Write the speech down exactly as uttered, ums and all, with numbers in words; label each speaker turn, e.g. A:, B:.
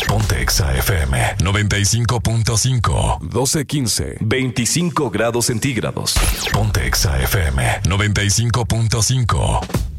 A: Ponte Exa F M noventa y cinco punto cinco.
B: doce quince. veinticinco grados centígrados.
A: Ponte Exa F M noventa y cinco punto cinco.